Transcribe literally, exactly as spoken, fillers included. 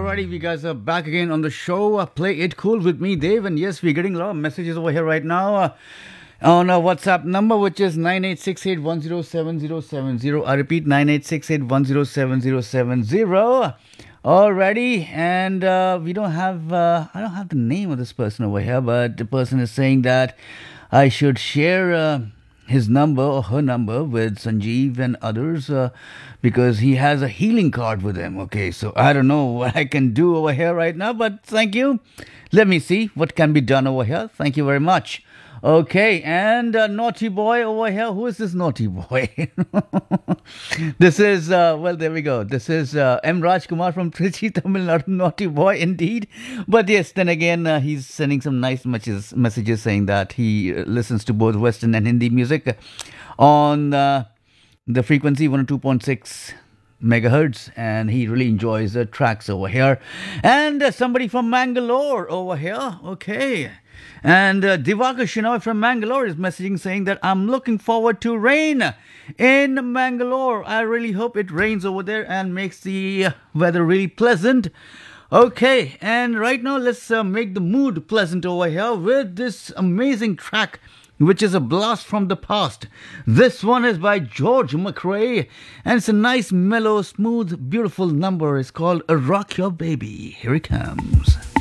Alrighty, we guys are back again on the show. Uh, play it cool with me, Dave. And yes, we're getting a lot of messages over here right now uh, on our WhatsApp number, which is nine eight six eight one zero seven zero seven zero. I repeat, nine eight six eight one zero seven zero seven zero. Alrighty, and uh, we don't have, uh, I don't have the name of this person over here, but the person is saying that I should share uh, his number or her number with Sanjeev and others uh, because he has a healing card with him. Okay, so I don't know what I can do over here right now, but thank you. Let me see what can be done over here. Thank you very much. Okay, and uh, naughty boy over here. Who is this naughty boy? This is, uh, well, there we go. This is uh, M. Rajkumar from Trichy, Tamil Nadu. Naughty boy indeed. But yes, then again, uh, he's sending some nice messages, messages saying that he uh, listens to both Western and Hindi music on uh, the frequency one oh two point six megahertz, and he really enjoys the tracks over here. And uh, somebody from Mangalore over here. Okay. And uh, Divakar Shinoy from Mangalore is messaging saying that I'm looking forward to rain in Mangalore. I really hope it rains over there and makes the uh, weather really pleasant. Okay, and right now let's uh, make the mood pleasant over here with this amazing track, which is a blast from the past. This one is by George McRae, and it's a nice, mellow, smooth, beautiful number. It's called Rock Your Baby. Here it comes.